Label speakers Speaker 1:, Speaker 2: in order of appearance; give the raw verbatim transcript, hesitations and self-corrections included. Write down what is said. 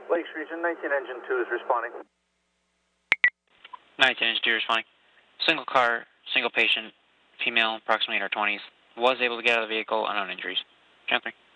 Speaker 1: Lakes Region, nineteen Engine two is responding.
Speaker 2: nineteen Engine two responding. Single car, single patient, female, approximately in her twenties, was able to get out of the vehicle, unknown injuries. Channel three.